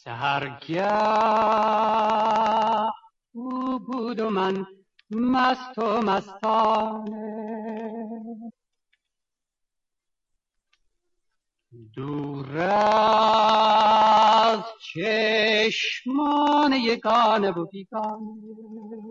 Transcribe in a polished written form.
سحرگه او بود و من مست و مستانه، دور از چشمان یگانه و بیگانه.